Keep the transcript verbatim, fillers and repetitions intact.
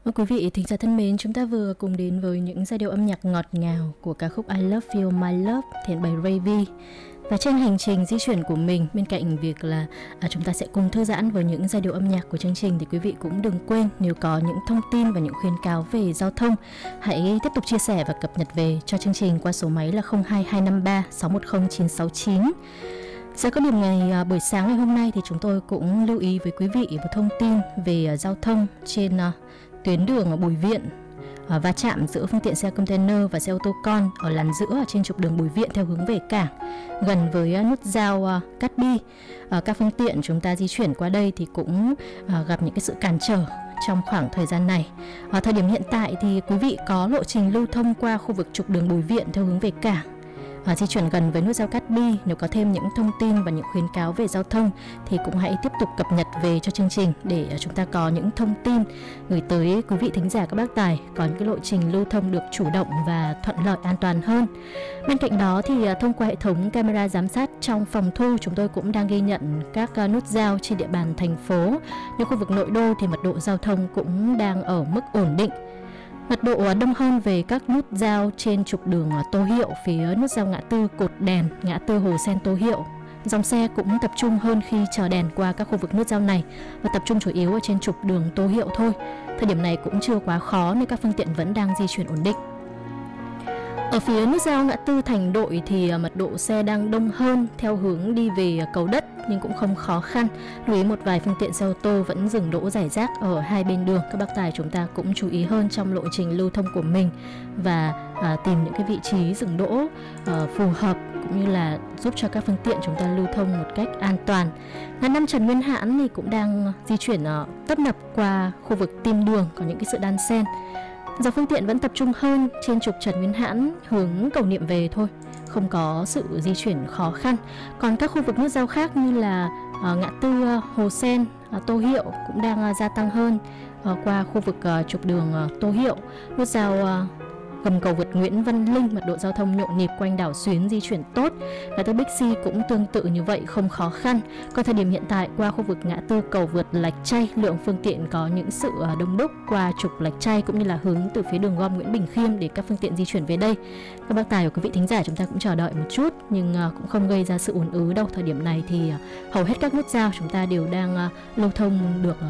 Vâng, quý vị thính giả thân mến, chúng ta vừa cùng đến với những giai điệu âm nhạc ngọt ngào của ca khúc I Love You My Love thể bài Ray V. Và trên hành trình di chuyển của mình, bên cạnh việc là à, chúng ta sẽ cùng thư giãn với những giai điệu âm nhạc của chương trình, thì quý vị cũng đừng quên nếu có những thông tin và những khuyến cáo về giao thông, hãy tiếp tục chia sẻ và cập nhật về cho chương trình qua số máy là không hai hai năm ba sáu một không chín sáu chín. Sau các điểm ngày à, buổi sáng ngày hôm nay thì chúng tôi cũng lưu ý với quý vị một thông tin về à, giao thông trên à, tuyến đường Bùi Viện, à, va chạm giữa phương tiện xe container và xe ô tô con ở làn giữa ở trên trục đường Bùi Viện theo hướng về cảng, gần với à, nút giao à, Cát Bi. À, các phương tiện chúng ta di chuyển qua đây thì cũng à, gặp những cái sự cản trở trong khoảng thời gian này. Ở thời điểm hiện tại thì quý vị có lộ trình lưu thông qua khu vực trục đường Bùi Viện theo hướng về cảng, À, di chuyển gần với nút giao Cát Bi. Nếu có thêm những thông tin và những khuyến cáo về giao thông thì cũng hãy tiếp tục cập nhật về cho chương trình để chúng ta có những thông tin gửi tới quý vị thính giả các bác tài, có những cái lộ trình lưu thông được chủ động và thuận lợi an toàn hơn. Bên cạnh đó thì thông qua hệ thống camera giám sát trong phòng thu, chúng tôi cũng đang ghi nhận các nút giao trên địa bàn thành phố. Như khu vực nội đô thì mật độ giao thông cũng đang ở mức ổn định. Mật độ đông hơn về các nút giao trên trục đường Tô Hiệu, phía nút giao ngã tư Cột Đèn, ngã tư Hồ Sen Tô Hiệu. Dòng xe cũng tập trung hơn khi chờ đèn qua các khu vực nút giao này và tập trung chủ yếu ở trên trục đường Tô Hiệu thôi. Thời điểm này cũng chưa quá khó nên các phương tiện vẫn đang di chuyển ổn định. Ở phía nút giao ngã tư Thành Đội thì mật độ xe đang đông hơn theo hướng đi về Cầu Đất nhưng cũng không khó khăn. Lưu ý một vài phương tiện xe ô tô vẫn dừng đỗ rải rác ở hai bên đường. Các bác tài chúng ta cũng chú ý hơn trong lộ trình lưu thông của mình và à, tìm những cái vị trí dừng đỗ à, phù hợp cũng như là giúp cho các phương tiện chúng ta lưu thông một cách an toàn. Ngã năm Trần Nguyên Hãn thì cũng đang di chuyển uh, tấp nập qua khu vực Tim Đường, có những cái sự đan xen. Dòng phương tiện vẫn tập trung hơn trên trục Trần Nguyên Hãn hướng Cầu Niệm về thôi, không có sự di chuyển khó khăn. Còn các khu vực nút giao khác như là uh, ngã tư uh, Hồ Sen, uh, Tô Hiệu cũng đang uh, gia tăng hơn uh, qua khu vực uh, trục đường uh, Tô Hiệu, nút giao uh, gầm cầu vượt Nguyễn Văn Linh, mật độ giao thông nhộn nhịp quanh đảo Xuyến di chuyển tốt. Ngã tư Bixi cũng tương tự như vậy, không khó khăn. Còn thời điểm hiện tại qua khu vực ngã tư cầu vượt Lạch Tray, lượng phương tiện có những sự đông đúc qua trục Lạch Tray cũng như là hướng từ phía đường gom Nguyễn Bình Khiêm để các phương tiện di chuyển về đây. Các bác tài và quý vị thính giả chúng ta cũng chờ đợi một chút nhưng cũng không gây ra sự ùn ứ đâu. Thời điểm này thì hầu hết các nút giao chúng ta đều đang lưu thông được